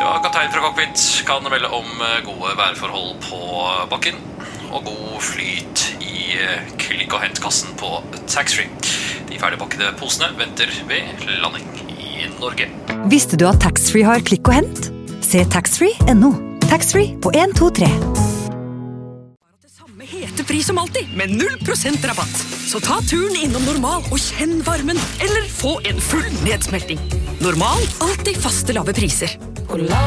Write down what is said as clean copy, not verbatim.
Ja, kaptein fra cockpit kan melde om gode værforhold på bakken og god flyt i klikk- og hentkassen på taxfree. De ferdigpakkede posene venter ved landing i Norge. Visste du at taxfree har klikk og hent? Se taxfree.no. Taxfree på 1, 2, 3. Samme hete pris som alltid, med 0% rabatt. Så ta turen innom Normal og kjenn varmen, eller få en full nedsmelting. Normal, alltid faste lave priser.